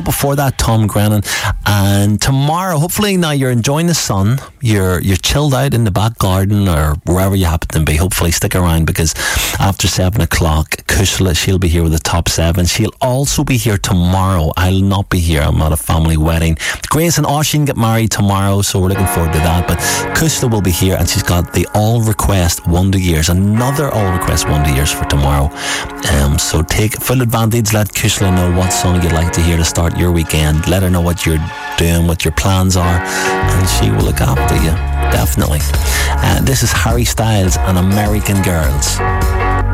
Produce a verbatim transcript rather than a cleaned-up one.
Before that, Tom Grennan. And tomorrow, hopefully now you're enjoying the sun, you're you're chilled out in the back garden or wherever you happen to be. Hopefully stick around, because after seven o'clock, Kushla, she'll be here with the top seven. She'll also be here tomorrow. I'll not be here. I'm at a family wedding. Grace and Oisin get married tomorrow, so we're looking forward to that. But Kushla will be here, and she's got the All Request Wonder Years, another All Request Wonder Years for tomorrow. Um, so take full advantage. Let Kushla know what song you'd like to hear to start your weekend. Let her know what you're doing, what your plans are, and she will look after you, definitely. Uh, this is Harry Styles and American Girls.